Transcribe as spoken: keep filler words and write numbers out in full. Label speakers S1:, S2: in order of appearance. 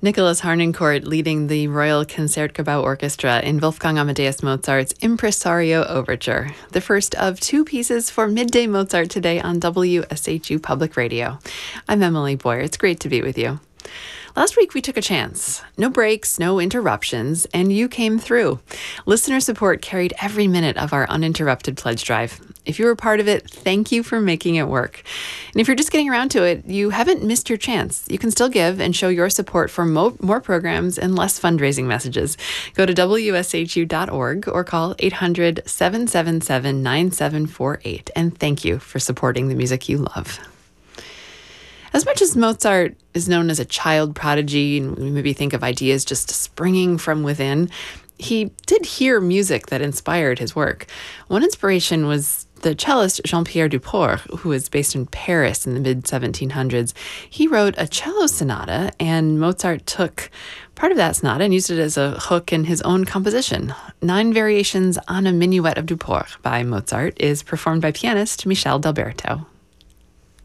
S1: Nicholas Harnoncourt leading the Royal Concertgebouw Orchestra in Wolfgang Amadeus Mozart's Impresario Overture, the first of two pieces for Midday Mozart today on W S H U Public Radio. I'm Emily Boyer. It's great to be with you. Last week, we took a chance. No breaks, no interruptions, and you came through. Listener support carried every minute of our uninterrupted pledge drive. If you were part of it, thank you for making it work. And if you're just getting around to it, you haven't missed your chance. You can still give and show your support for mo- more programs and less fundraising messages. Go to W S H U dot org or call eight hundred, seven seven seven, nine seven four eight. And thank you for supporting the music you love. As much as Mozart is known as a child prodigy, and we maybe think of ideas just springing from within, he did hear music that inspired his work. One inspiration was the cellist Jean-Pierre Duport, who was based in Paris in the mid seventeen hundreds. He wrote a cello sonata, and Mozart took part of that sonata and used it as a hook in his own composition. Nine Variations on a Minuet of Duport by Mozart is performed by pianist Michel Delberto.